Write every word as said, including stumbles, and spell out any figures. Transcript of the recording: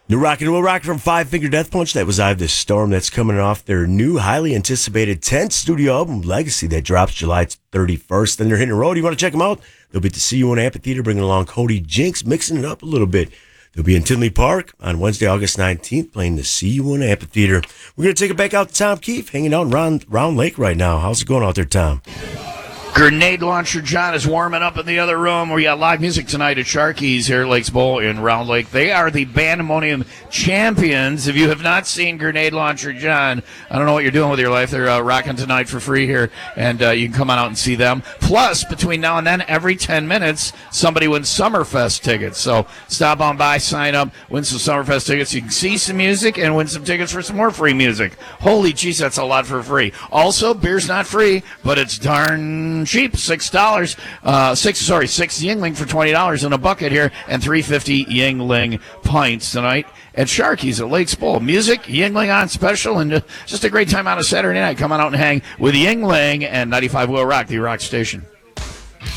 New Rock and Will Rock from Five Finger Death Punch. That was I Have This Storm. That's coming off their new, highly anticipated tenth studio album, Legacy, that drops July thirty-first. Then they're hitting the road. You want to check them out? They'll be at the See You in Amphitheater, bringing along Cody Jinks, mixing it up a little bit. They'll be in Tinley Park on Wednesday, August nineteenth, playing the See You in Amphitheater. We're going to take it back out to Tom Keefe, hanging out in Round, Round Lake right now. How's it going out there, Tom? Grenade Launcher John is warming up in the other room. We got live music tonight at Sharky's here at Lakes Bowl in Round Lake. They are the Bandemonium champions. If you have not seen Grenade Launcher John, I don't know what you're doing with your life. They're uh, rocking tonight for free here, and uh, you can come on out and see them. Plus, between now and then, every ten minutes, somebody wins Summerfest tickets. So stop on by, sign up, win some Summerfest tickets. You can see some music and win some tickets for some more free music. Holy jeez, that's a lot for free. Also, beer's not free, but it's darn cheap, six dollars, uh, six sorry, six Yingling for twenty dollars in a bucket here, and three fifty Yingling pints tonight at Sharky's at Lakes Bowl. Music, Yingling on special, and uh, just a great time on a Saturday night. Come on out and hang with Yingling and ninety-five Will Rock, the rock station.